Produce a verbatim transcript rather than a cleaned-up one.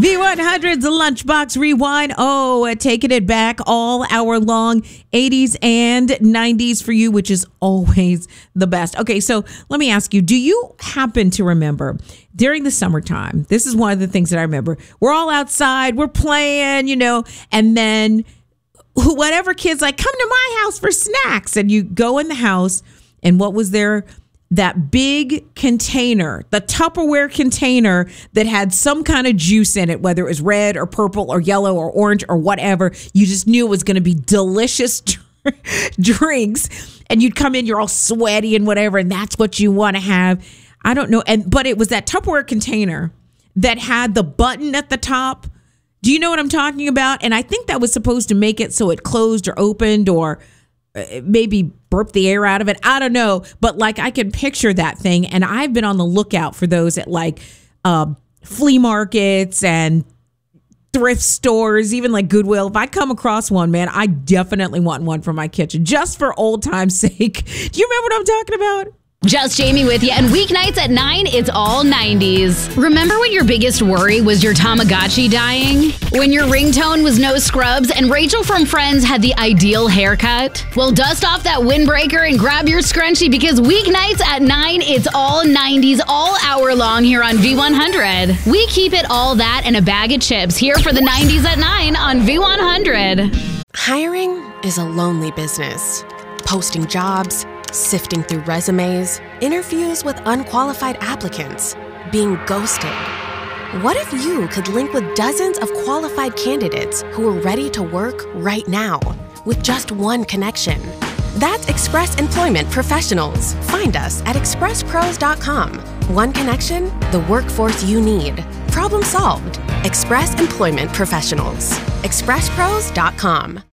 V one hundred's Lunchbox Rewind. Oh, taking it back all hour long, eighties and nineties for you, which is always the best. Okay, so let me ask you, do you happen to remember during the summertime, this is one of the things that I remember, we're all outside, we're playing, you know, and then whatever kid's like, come to my house for snacks. And you go in the house, and what was there? That big container, the Tupperware container that had some kind of juice in it, whether it was red or purple or yellow or orange or whatever. You just knew it was going to be delicious drinks. And you'd come in, you're all sweaty and whatever, and that's what you want to have. I don't know. And but it was that Tupperware container that had the button at the top. Do you know what I'm talking about? And I think that was supposed to make it so it closed or opened or maybe burp the air out of it. I don't know. But like I can picture that thing. And I've been on the lookout for those at like uh, flea markets and thrift stores, even like Goodwill. If I come across one, man, I definitely want one for my kitchen just for old time's sake. Do you remember what I'm talking about? Just Jamie with you, and weeknights at nine, it's all nineties. Remember when your biggest worry was your Tamagotchi dying? When your ringtone was no scrubs and Rachel from Friends had the ideal haircut? Well, dust off that windbreaker and grab your scrunchie because weeknights at nine, it's all nineties all hour long here on V one hundred. We keep it all that and a bag of chips here for the nineties at nine on V one hundred. Hiring is a lonely business. Posting jobs, sifting through resumes, interviews with unqualified applicants, being ghosted. What if you could link with dozens of qualified candidates who are ready to work right now with just one connection? That's Express Employment Professionals. Find us at express pros dot com. One connection, the workforce you need. Problem solved. Express Employment Professionals. express pros dot com.